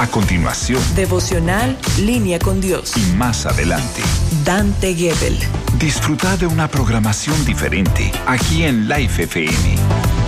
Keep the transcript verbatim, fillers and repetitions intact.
continuación, devocional Línea con Dios. y más adelante, Dante Gebel. disfruta de una programación diferente aquí en Life F M.